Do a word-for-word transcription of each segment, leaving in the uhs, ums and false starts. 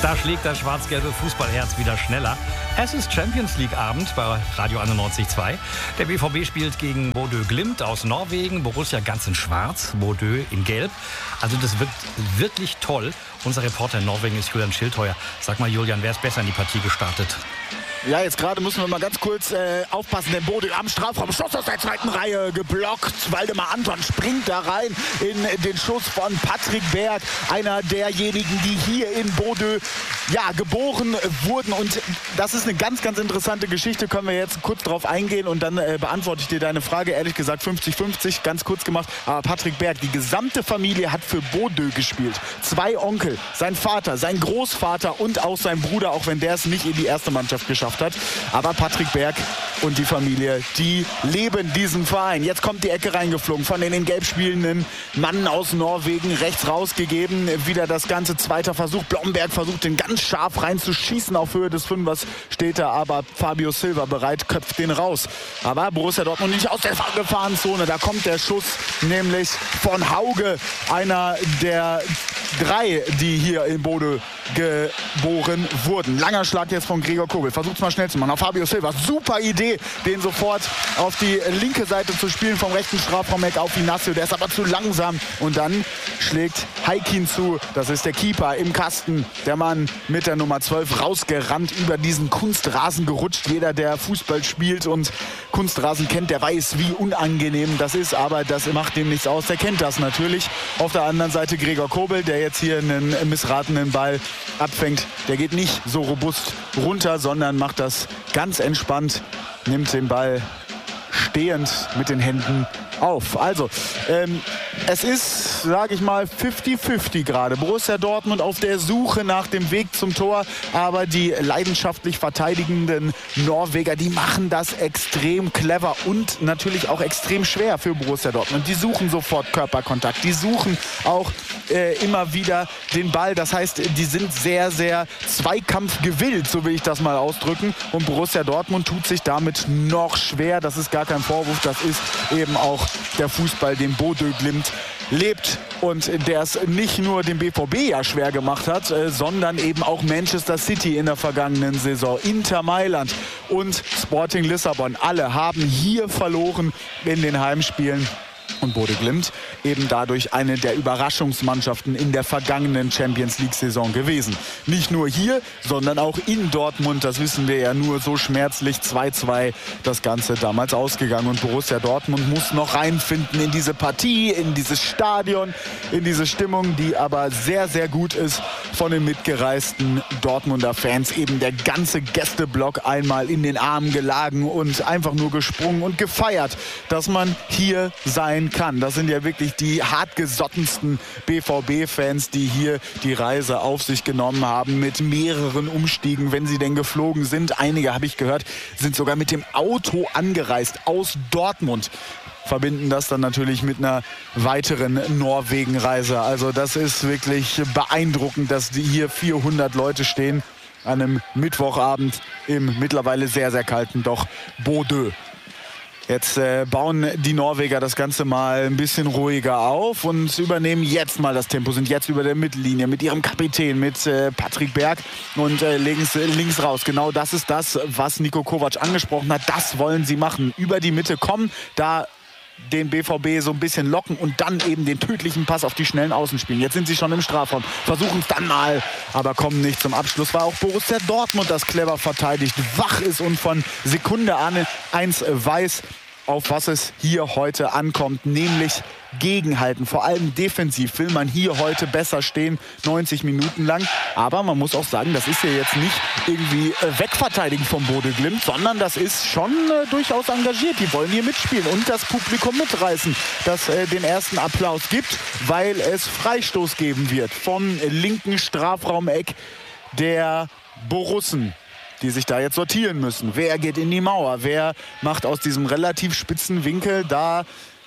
Da schlägt das schwarz-gelbe Fußballherz wieder schneller. Es ist Champions League Abend bei Radio einundneunzig Komma zwei. Der B V B spielt gegen Bodø Glimt aus Norwegen. Borussia ganz in schwarz, Bodø in gelb. Also das wird wirklich toll. Unser Reporter in Norwegen ist Julian Schildheuer. Sag mal Julian, wer ist besser in die Partie gestartet? Ja, jetzt gerade müssen wir mal ganz kurz äh, aufpassen, denn Bodø am Strafraum, Schuss aus der zweiten Reihe geblockt. Waldemar Anton springt da rein in den Schuss von Patrick Berg, einer derjenigen, die hier in Bodø ja, geboren wurden. Und das ist eine ganz, ganz interessante Geschichte, können wir jetzt kurz drauf eingehen und dann äh, beantworte ich dir deine Frage. Ehrlich gesagt fünfzig fünfzig, ganz kurz gemacht. Aber Patrick Berg, die gesamte Familie hat für Bodø gespielt. Zwei Onkel, sein Vater, sein Großvater und auch sein Bruder, auch wenn der es nicht in die erste Mannschaft geschafft hat. Aber Patrick Berg und die Familie, die leben diesen Verein. Jetzt kommt die Ecke reingeflogen von den in Gelb spielenden Mann aus Norwegen. Rechts rausgegeben. Wieder das ganze zweiter Versuch. Blomberg versucht den ganz scharf reinzuschießen. Auf Höhe des Fünfers steht er, aber Fabio Silva bereit, köpft den raus. Aber Borussia Dortmund nicht aus der Gefahrenzone. Da kommt der Schuss nämlich von Hauge. Einer der drei, die hier in Bodø geboren wurden. Langer Schlag jetzt von Gregor Kobel. Versucht es mal schnell zu machen. Auf Fabio Silva. Super Idee, den sofort auf die linke Seite zu spielen. Vom rechten Strafraum-Eck auf Inacio. Der ist aber zu langsam. Und dann schlägt Heikin zu. Das ist der Keeper im Kasten. Der Mann mit der Nummer zwölf rausgerannt, über diesen Kunstrasen gerutscht. Jeder, der Fußball spielt und Kunstrasen kennt, der weiß, wie unangenehm das ist. Aber das macht dem nichts aus. Der kennt das natürlich. Auf der anderen Seite Gregor Kobel, der jetzt hier einen missratenen Ball abfängt. Der geht nicht so robust runter, sondern macht das ganz entspannt, nimmt den Ball stehend mit den Händen auf. Also, ähm, es ist, sage ich mal, fünfzig fünfzig gerade. Borussia Dortmund auf der Suche nach dem Weg zum Tor, aber die leidenschaftlich verteidigenden Norweger, die machen das extrem clever und natürlich auch extrem schwer für Borussia Dortmund. Die suchen sofort Körperkontakt, die suchen auch äh, immer wieder den Ball. Das heißt, die sind sehr, sehr zweikampfgewillt, so will ich das mal ausdrücken. Und Borussia Dortmund tut sich damit noch schwer. Das ist gar kein Vorwurf, das ist eben auch der Fußball, den Bodø Glimt lebt und der es nicht nur dem B V B ja schwer gemacht hat, äh, sondern eben auch Manchester City in der vergangenen Saison, Inter Mailand und Sporting Lissabon. Alle haben hier verloren in den Heimspielen. Und Bodø Glimt eben dadurch eine der Überraschungsmannschaften in der vergangenen Champions-League-Saison gewesen. Nicht nur hier, sondern auch in Dortmund. Das wissen wir ja nur so schmerzlich. zwei zwei das Ganze damals ausgegangen. Und Borussia Dortmund muss noch reinfinden in diese Partie, in dieses Stadion, in diese Stimmung, die aber sehr, sehr gut ist von den mitgereisten Dortmunder Fans. Eben der ganze Gästeblock einmal in den Armen gelagen und einfach nur gesprungen und gefeiert, dass man hier sein kann. Das sind ja wirklich die hartgesottensten B V B-Fans, die hier die Reise auf sich genommen haben mit mehreren Umstiegen, wenn sie denn geflogen sind. Einige, habe ich gehört, sind sogar mit dem Auto angereist aus Dortmund. Verbinden das dann natürlich mit einer weiteren Norwegen-Reise. Also das ist wirklich beeindruckend, dass die hier vierhundert Leute stehen an einem Mittwochabend im mittlerweile sehr, sehr kalten doch Bodø. Jetzt äh, bauen die Norweger das Ganze mal ein bisschen ruhiger auf und übernehmen jetzt mal das Tempo, sind jetzt über der Mittellinie mit ihrem Kapitän, mit äh, Patrick Berg und äh, links, äh, links raus. Genau das ist das, was Niko Kovac angesprochen hat. Das wollen sie machen. Über die Mitte kommen, da den B V B so ein bisschen locken und dann eben den tödlichen Pass auf die schnellen Außen spielen. Jetzt sind sie schon im Strafraum, versuchen es dann mal, aber kommen nicht zum Abschluss. War auch Borussia Dortmund, das clever verteidigt, wach ist und von Sekunde an eins weiß, auf was es hier heute ankommt, nämlich gegenhalten. Vor allem defensiv will man hier heute besser stehen, neunzig Minuten lang. Aber man muss auch sagen, das ist ja jetzt nicht irgendwie äh, wegverteidigen vom Bodø Glimt, sondern das ist schon äh, durchaus engagiert. Die wollen hier mitspielen und das Publikum mitreißen, das äh, den ersten Applaus gibt, weil es Freistoß geben wird vom linken Strafraumeck der Borussen, die sich da jetzt sortieren müssen. Wer geht in die Mauer? Wer macht aus diesem relativ spitzen Winkel da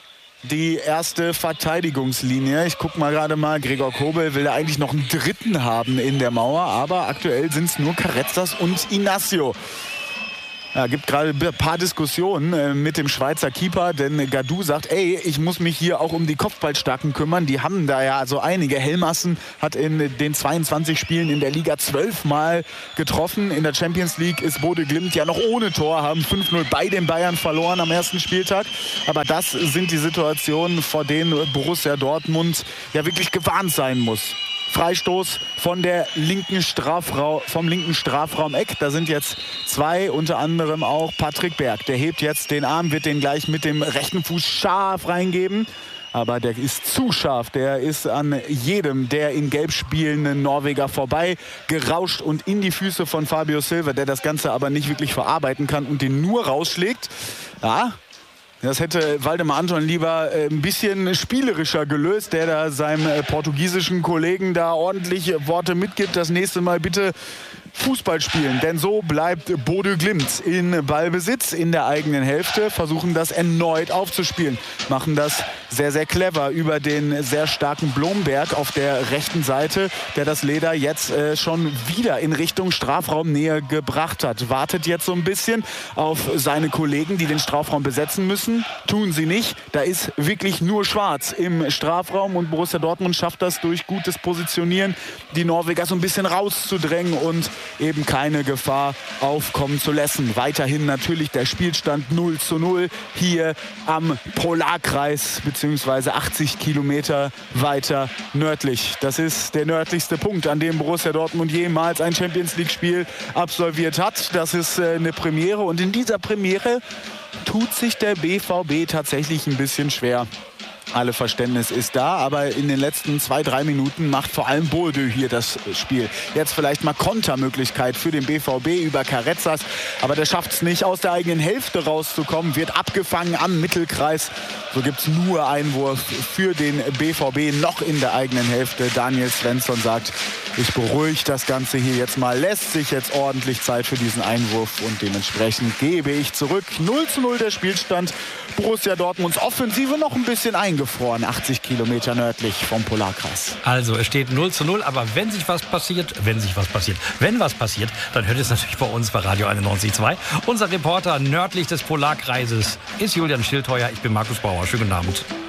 die erste Verteidigungslinie? Ich gucke mal gerade mal, Gregor Kobel will da eigentlich noch einen dritten haben in der Mauer, aber aktuell sind es nur Carretzas und Inacio. Ja, gibt gerade ein paar Diskussionen äh, mit dem Schweizer Keeper, denn Gadou sagt, ey, ich muss mich hier auch um die Kopfballstarken kümmern. Die haben da ja so einige. Helmassen hat in den zweiundzwanzig Spielen in der Liga zwölfmal getroffen. In der Champions League ist Bodø Glimt ja noch ohne Tor, haben fünf null bei den Bayern verloren am ersten Spieltag. Aber das sind die Situationen, vor denen Borussia Dortmund ja wirklich gewarnt sein muss. Freistoß von der linken Strafraum, vom linken Strafraum-Eck. Da sind jetzt zwei, unter anderem auch Patrick Berg. Der hebt jetzt den Arm, wird den gleich mit dem rechten Fuß scharf reingeben. Aber der ist zu scharf. Der ist an jedem der in Gelb spielenden Norweger vorbei gerauscht und in die Füße von Fabio Silva, der das Ganze aber nicht wirklich verarbeiten kann und den nur rausschlägt. Ja, das hätte Waldemar Anton lieber ein bisschen spielerischer gelöst, der da seinem portugiesischen Kollegen da ordentlich Worte mitgibt. Das nächste Mal bitte Fußball spielen, denn so bleibt Bodø Glimt in Ballbesitz in der eigenen Hälfte, versuchen das erneut aufzuspielen, machen das sehr, sehr clever über den sehr starken Blomberg auf der rechten Seite, der das Leder jetzt äh, schon wieder in Richtung Strafraumnähe gebracht hat. Wartet jetzt so ein bisschen auf seine Kollegen, die den Strafraum besetzen müssen. Tun sie nicht. Da ist wirklich nur schwarz im Strafraum und Borussia Dortmund schafft das durch gutes Positionieren, die Norweger so ein bisschen rauszudrängen und eben keine Gefahr aufkommen zu lassen. Weiterhin natürlich der Spielstand null zu null hier am Polarkreis beziehungsweise achtzig Kilometer weiter nördlich. Das ist der nördlichste Punkt, an dem Borussia Dortmund jemals ein Champions-League-Spiel absolviert hat. Das ist äh, eine Premiere und in dieser Premiere tut sich der B V B tatsächlich ein bisschen schwer. Alle Verständnis ist da, aber in den letzten zwei, drei Minuten macht vor allem Bodø hier das Spiel. Jetzt vielleicht mal Kontermöglichkeit für den B V B über Carrezzas, aber der schafft es nicht, aus der eigenen Hälfte rauszukommen, wird abgefangen am Mittelkreis. So gibt es nur Einwurf für den B V B noch in der eigenen Hälfte. Daniel Svensson sagt, ich beruhige das Ganze hier jetzt mal, lässt sich jetzt ordentlich Zeit für diesen Einwurf und dementsprechend gebe ich zurück. null zu null der Spielstand. Borussia Dortmunds Offensive noch ein bisschen eingefroren, achtzig Kilometer nördlich vom Polarkreis. Also es steht null zu null, aber wenn sich was passiert, wenn sich was passiert, wenn was passiert, dann hört es natürlich bei uns bei Radio einundneunzig Komma zwei. Unser Reporter nördlich des Polarkreises ist Julian Schildheuer, ich bin Markus Bauer. Schönen guten Abend.